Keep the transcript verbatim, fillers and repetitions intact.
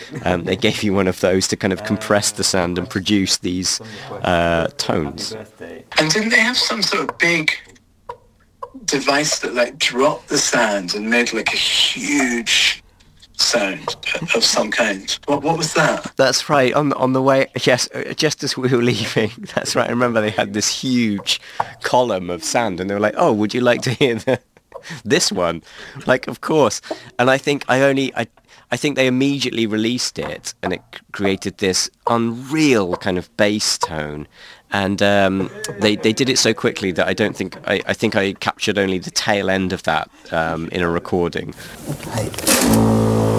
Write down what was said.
um, they gave you one of those to kind of compress the sound and produce these uh, tones. And didn't they have some sort of big device that like dropped the sound and made like a huge sound of some kind? What what was that? That's right. On on the way, yes, uh, just as we were leaving. That's right. I remember they had this huge column of sound, and they were like, "Oh, would you like to hear the, this one?" Like, of course. And I think I only I. I think they immediately released it, and it c- created this unreal kind of bass tone. And um, they they did it so quickly that I don't think I, I think I captured only the tail end of that um, in a recording. Right.